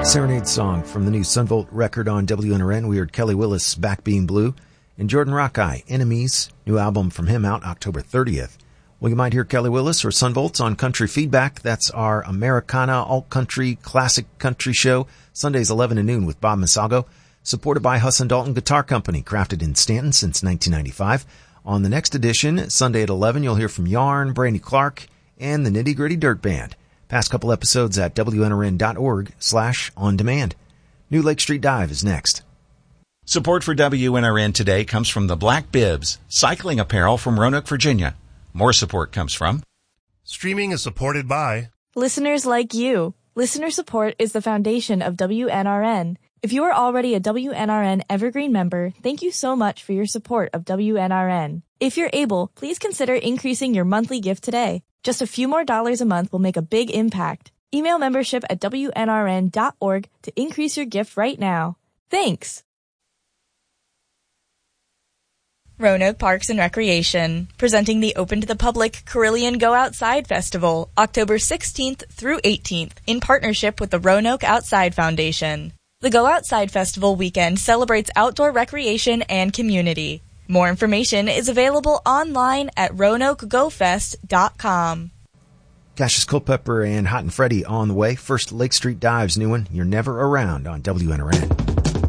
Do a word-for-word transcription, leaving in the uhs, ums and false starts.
Serenade song from the new Sunvolt record on W N R N. We heard Kelly Willis, Back Being Blue, and Jordan Rockeye, Enemies, new album from him out October thirtieth. Well, you might hear Kelly Willis or Sunvolts on Country Feedback. That's our Americana, alt-country, classic country show, Sundays eleven to noon with Bob Masago, supported by Huss and Dalton Guitar Company, crafted in Stanton since nineteen ninety-five. On the next edition, Sunday at eleven, you'll hear from Yarn, Brandy Clark, and the Nitty Gritty Dirt Band. Past couple episodes at W N R N dot org slash on demand. New Lake Street Dive is next. Support for W N R N today comes from the Black Bibs, cycling apparel from Roanoke, Virginia. More support comes from... Streaming is supported by... listeners like you. Listener support is the foundation of W N R N. If you are already a W N R N Evergreen member, thank you so much for your support of W N R N. If you're able, please consider increasing your monthly gift today. Just a few more dollars a month will make a big impact. Email membership at W N R N dot org to increase your gift right now. Thanks! Roanoke Parks and Recreation, presenting the open to the public Carillion Go Outside Festival, October sixteenth through eighteenth, in partnership with the Roanoke Outside Foundation. The Go Outside Festival weekend celebrates outdoor recreation and community. More information is available online at roanoke go fest dot com. Cassius Culpepper and Hot and Freddy on the way. First, Lake Street Dives, new one, You're Never Around on W N R N.